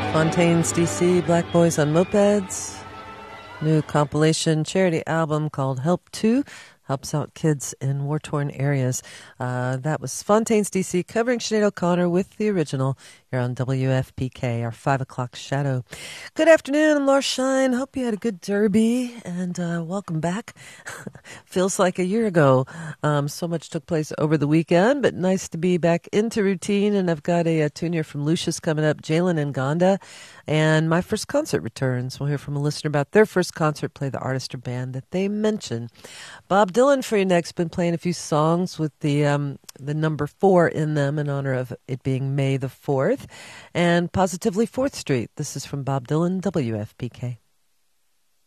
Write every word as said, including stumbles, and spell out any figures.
Fontaines, D C, Black Boys on Mopeds. New compilation charity album called Help two. Helps out kids in war-torn areas. Uh, that was Fontaines, D C, covering Sinead O'Connor with the original here on W F P K, our five o'clock shadow. Good afternoon, I'm Laura Shine. Hope you had a good derby, and uh, welcome back. Feels like a year ago. Um, so much took place over the weekend, but nice to be back into routine. And I've got a, a tune here from Lucius coming up, Jalen and Gonda, and my first concert returns. We'll hear from a listener about their first concert, play the artist or band that they mention. Bob Dylan for you next. Been playing a few songs with the um, the number four in them in honor of it being May the fourth. And Positively fourth Street. This is from Bob Dylan, W F P K.